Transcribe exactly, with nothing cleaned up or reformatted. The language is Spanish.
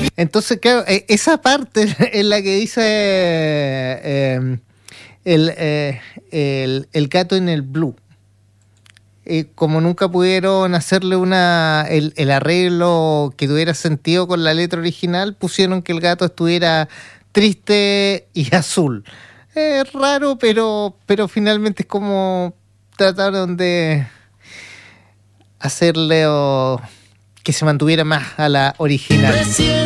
Entonces, claro, eh, esa parte es la que dice eh, el, eh, el, el gato en el blue. Eh, como nunca pudieron hacerle una el, el arreglo que tuviera sentido con la letra original, pusieron que el gato estuviera triste y azul. Es raro, pero, pero finalmente es como trataron de hacerle o, que se mantuviera más a la original.